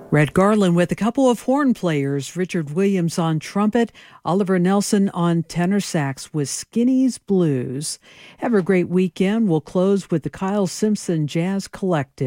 Red Garland with a couple of horn players, Richard Williams on trumpet, Oliver Nelson on tenor sax with Skinny's Blues. Have a great weekend. We'll close with the Kyle Simpson Jazz Collective.